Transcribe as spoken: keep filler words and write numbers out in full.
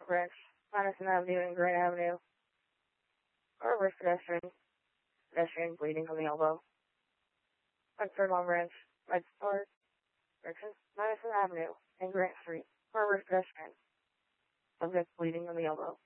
Branch, Madison Avenue and Grant Avenue. Or pedestrian, pedestrian bleeding from the elbow. Right Fairmont Branch, right Park, direction, Madison Avenue and Grant Street. Or pedestrian, subject bleeding from the elbow.